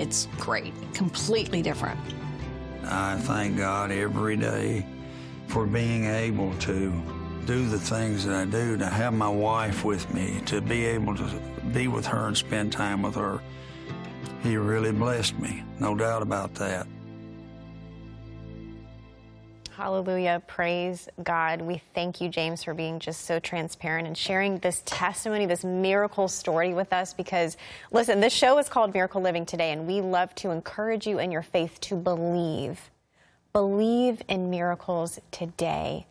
it's great, completely different. I thank God every day for being able to do the things that I do, to have my wife with me, to be able to be with her and spend time with her. He really blessed me, no doubt about that. Hallelujah. Praise God. We thank you, James, for being just so transparent and sharing this testimony, this miracle story with us, because, listen, this show is called Miracle Living Today, and we love to encourage you in your faith to believe. Believe in miracles today.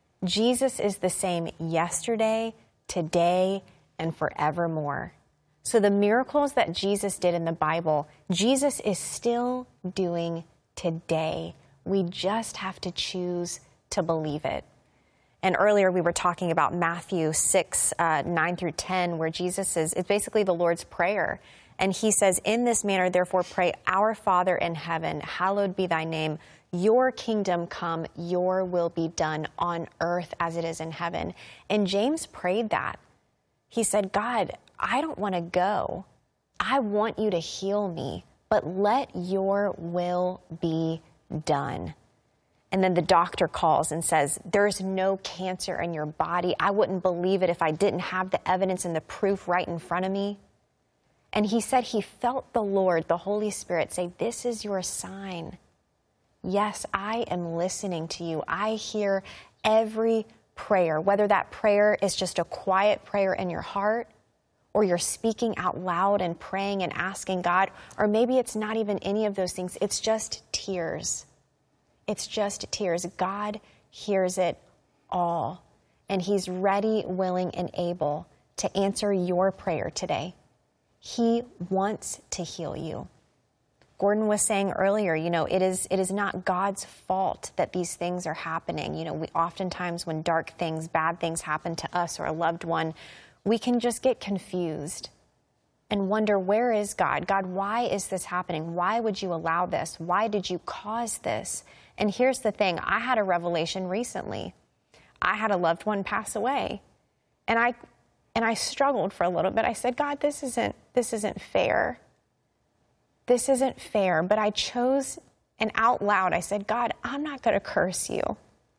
Jesus is the same yesterday, today, and forevermore. So the miracles that Jesus did in the Bible, Jesus is still doing today. We just have to choose to believe it. And earlier we were talking about Matthew 6, 9 through 10, where Jesus it's basically the Lord's Prayer. And he says, in this manner, therefore pray, our Father in heaven, hallowed be thy name. Your kingdom come, your will be done on earth as it is in heaven. And James prayed that. He said, God, I don't want to go. I want you to heal me, but let your will be done. And then the doctor calls and says, there's no cancer in your body. I wouldn't believe it if I didn't have the evidence and the proof right in front of me. And he said he felt the Lord, the Holy Spirit, say, this is your sign. Yes, I am listening to you. I hear every prayer, whether that prayer is just a quiet prayer in your heart, or you're speaking out loud and praying and asking God, or maybe it's not even any of those things. It's just tears. It's just tears. God hears it all, and he's ready, willing, and able to answer your prayer today. He wants to heal you. Gordon was saying earlier, it is not God's fault that these things are happening. We oftentimes, when dark things, bad things happen to us or a loved one, we can just get confused and wonder, where is God? God, why is this happening? Why would you allow this? Why did you cause this? And here's the thing. I had a revelation recently. I had a loved one pass away, and I struggled for a little bit. I said, God, this isn't fair. This isn't fair. But I chose, and out loud, I said, God, I'm not going to curse you.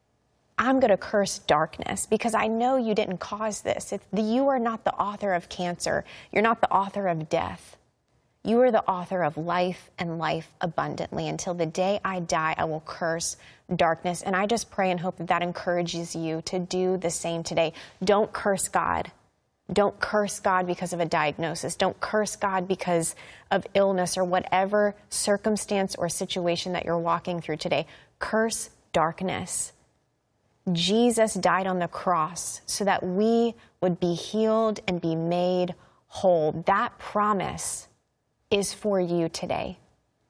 I'm going to curse darkness, because I know you didn't cause this. You are not the author of cancer. You're not the author of death. You are the author of life, and life abundantly. Until the day I die, I will curse darkness. And I just pray and hope that that encourages you to do the same today. Don't curse God. Don't curse God because of a diagnosis. Don't curse God because of illness or whatever circumstance or situation that you're walking through today. Curse darkness. Jesus died on the cross so that we would be healed and be made whole. That promise is for you today.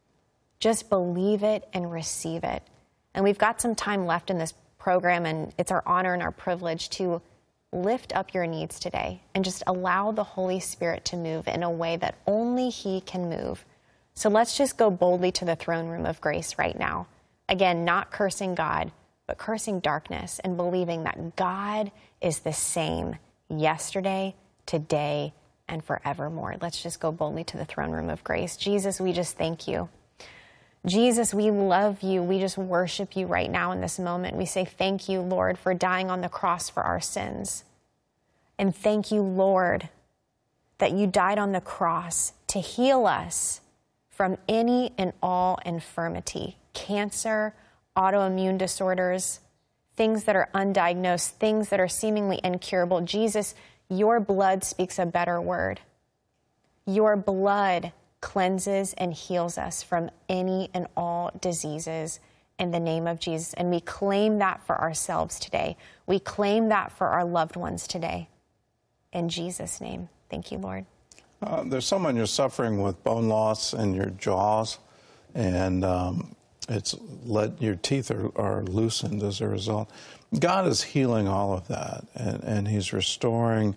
Just believe it and receive it. And we've got some time left in this program, and it's our honor and our privilege to lift up your needs today and just allow the Holy Spirit to move in a way that only He can move. So let's just go boldly to the throne room of grace right now. Again, not cursing God, but cursing darkness, and believing that God is the same yesterday, today, and forevermore. Let's just go boldly to the throne room of grace. Jesus, we just thank you. Jesus, we love you. We just worship you right now in this moment. We say thank you, Lord, for dying on the cross for our sins. And thank you, Lord, that you died on the cross to heal us from any and all infirmity, cancer, autoimmune disorders, things that are undiagnosed, things that are seemingly incurable. Jesus, your blood speaks a better word. Your blood cleanses and heals us from any and all diseases in the name of Jesus. And we claim that for ourselves today. We claim that for our loved ones today. In Jesus' name, thank you, Lord. There's someone you're suffering with bone loss in your jaws, and your teeth are loosened as a result. God is healing all of that, and He's restoring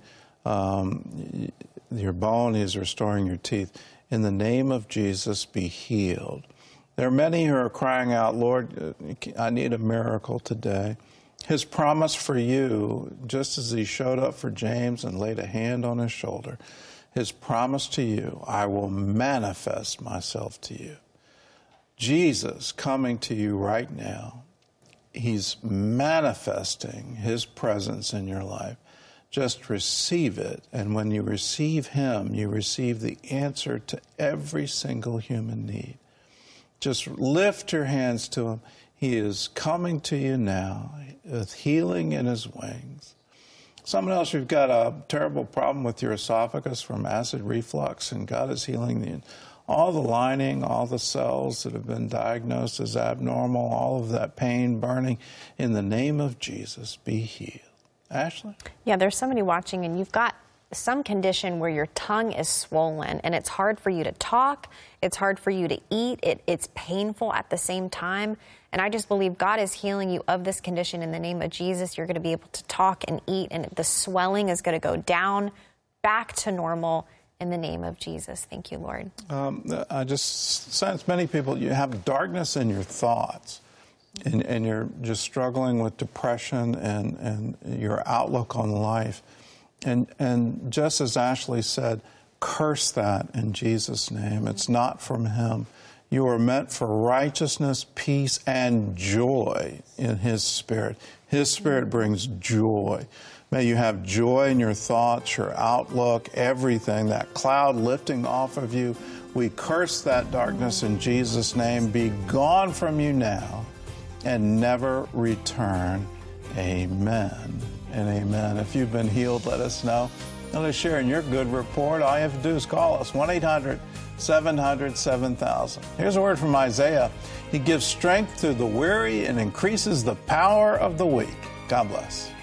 your bone. He's restoring your teeth. In the name of Jesus, be healed. There are many who are crying out, Lord, I need a miracle today. His promise for you, just as He showed up for James and laid a hand on his shoulder, His promise to you, I will manifest myself to you. Jesus coming to you right now. He's manifesting His presence in your life. Just receive it. And when you receive Him, you receive the answer to every single human need. Just lift your hands to Him. He is coming to you now with healing in His wings. Someone else, you've got a terrible problem with your esophagus from acid reflux, and God is healing all the lining, all the cells that have been diagnosed as abnormal, all of that pain, burning. In the name of Jesus, be healed. Ashley? Yeah, there's somebody watching, and you've got some condition where your tongue is swollen, and it's hard for you to talk, it's hard for you to eat, it's painful at the same time. And I just believe God is healing you of this condition in the name of Jesus. You're going to be able to talk and eat, and the swelling is going to go down, back to normal in the name of Jesus. Thank you, Lord. I just sense many people, you have darkness in your thoughts, and you're just struggling with depression and your outlook on life. And just as Ashley said, curse that in Jesus' name. It's not from Him. You are meant for righteousness, peace, and joy in His Spirit. His Spirit brings joy. May you have joy in your thoughts, your outlook, everything, that cloud lifting off of you. We curse that darkness in Jesus' name. Be gone from you now and never return. Amen and amen. If you've been healed, let us know. Let us share in your good report. All you have to do is call us, 1-800-700-7000. Here's a word from Isaiah. He gives strength to the weary and increases the power of the weak. God bless.